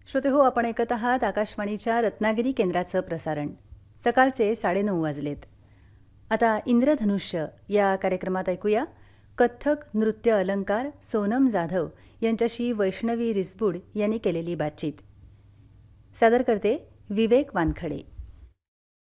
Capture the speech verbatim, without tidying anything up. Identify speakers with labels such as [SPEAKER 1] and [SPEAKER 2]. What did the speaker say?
[SPEAKER 1] श्रोते हो, आपण ऐकत आहात आकाशवाणीच्या रत्नागिरी केंद्राचं प्रसारण. सकाळचे साडेनऊ वाजलेत. आता इंद्रधनुष्य या कार्यक्रमात ऐकूया कथ्थक नृत्य अलंकार सोनम जाधव यांच्याशी वैष्णवी रिसबूड यांनी केलेली बातचीत. सादर करते विवेक वानखडे.